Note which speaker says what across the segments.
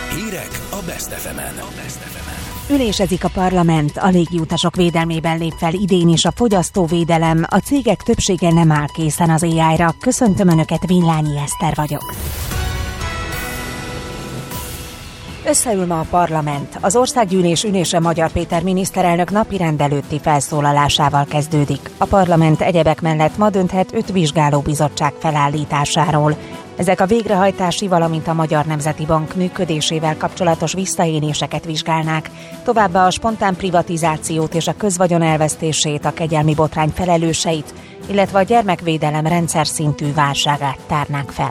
Speaker 1: Hírek a Best FM-en.
Speaker 2: Ülésezik a parlament, a légiutasok védelmében lép fel idén is a fogyasztóvédelem, a cégek többsége nem áll készen az AI-ra. Köszöntöm Önöket, Villányi Eszter vagyok. Összeül ma a parlament. Az országgyűlés ülése Magyar Péter miniszterelnök napirend előtti felszólalásával kezdődik. A parlament egyebek mellett ma dönthet 5 vizsgálóbizottság felállításáról. Ezek a végrehajtási, valamint a Magyar Nemzeti Bank működésével kapcsolatos visszaéléseket vizsgálnák, továbbá a spontán privatizációt és a közvagyon elvesztését, a kegyelmi botrány felelőseit, illetve a gyermekvédelem rendszer szintű válságát tárnák fel.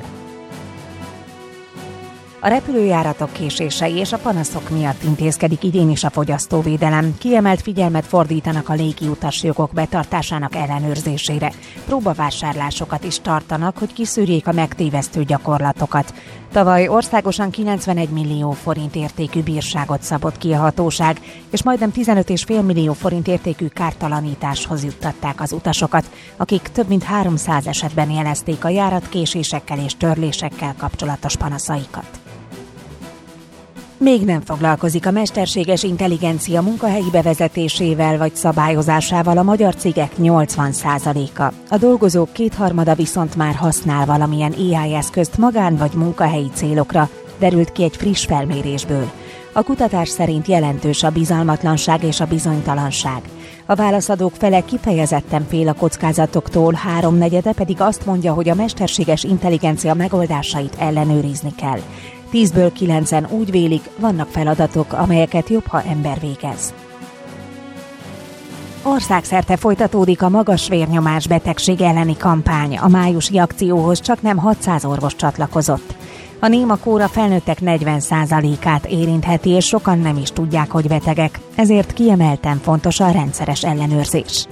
Speaker 2: A repülőjáratok késései és a panaszok miatt intézkedik idén is a fogyasztóvédelem. Kiemelt figyelmet fordítanak a légiutas jogok betartásának ellenőrzésére. Próbavásárlásokat is tartanak, hogy kiszűrjék a megtévesztő gyakorlatokat. Tavaly országosan 91 millió forint értékű bírságot szabott ki a hatóság, és majdnem 15,5 millió forint értékű kártalanításhoz juttatták az utasokat, akik több mint 300 esetben jelezték a járatkésésekkel és törlésekkel kapcsolatos panaszaikat. Még nem foglalkozik a mesterséges intelligencia munkahelyi bevezetésével vagy szabályozásával a magyar cégek 80%-a. A dolgozók 2/3 viszont már használ valamilyen AI eszközt magán vagy munkahelyi célokra, derült ki egy friss felmérésből. A kutatás szerint jelentős a bizalmatlanság és a bizonytalanság. A válaszadók fele kifejezetten fél a kockázatoktól, 3/4 pedig azt mondja, hogy a mesterséges intelligencia megoldásait ellenőrizni kell. 10-ből 9-en úgy vélik, vannak feladatok, amelyeket jobb, ha ember végez. Országszerte folytatódik a magas vérnyomás betegség elleni kampány. A májusi akcióhoz csaknem 600 orvos csatlakozott. A némakóra felnőttek 40%-át érintheti, és sokan nem is tudják, hogy betegek. Ezért kiemelten fontos a rendszeres ellenőrzés.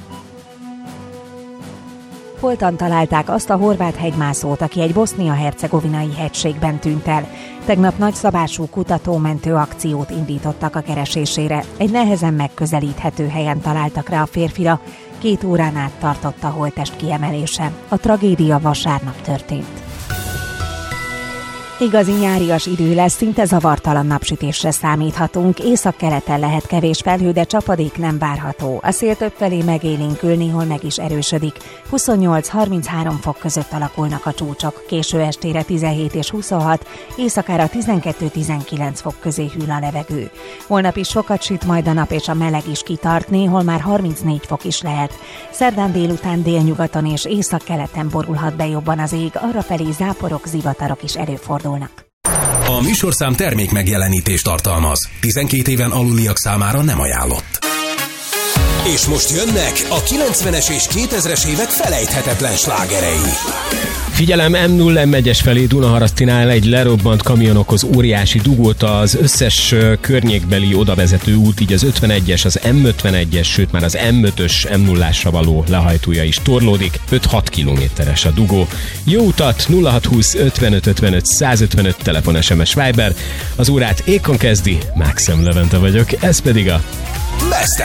Speaker 2: Holtan találták azt a horvát hegymászót, aki egy bosznia-hercegovinai hegységben tűnt el. Tegnap nagyszabású kutató-mentő akciót indítottak a keresésére. Egy nehezen megközelíthető helyen találtak rá a férfira, 2 órán át tartott a holttest kiemelése. A tragédia vasárnap történt. Igazi nyárias idő lesz, szinte zavartalan napsütésre számíthatunk. Északkeleten lehet kevés felhő, de csapadék nem várható. A szél többfelé megélénkül, néhol meg is erősödik. 28-33 fok között alakulnak a csúcsok. Késő estére 17 és 26, éjszakára 12-19 fok közé hűl a levegő. Holnap is sokat süt majd a nap, és a meleg is kitart, néhol már 34 fok is lehet. Szerdán délután délnyugaton és északkeleten borulhat be jobban az ég, arrafelé záporok, zivatarok is előfordulnak.
Speaker 1: A műsorszám termék megjelenítést tartalmaz. 12 éven aluliak számára nem ajánlott. És most jönnek a 90-es és 2000-es évek felejthetetlen slágerei.
Speaker 3: Figyelem, M0 M1-es felé Dunaharasztinál egy lerobbant kamion okoz óriási dugót, az összes környékbeli odavezető út, így az 51-es, az M51-es, sőt már az M5-ös M0-ásra való lehajtója is torlódik, 5-6 kilométeres a dugó. Jó utat, 0620 55 55 155 telefon, SMS, Viber. Az órát Ékon kezdi, Mákszem Levente vagyok, ez pedig a
Speaker 1: Best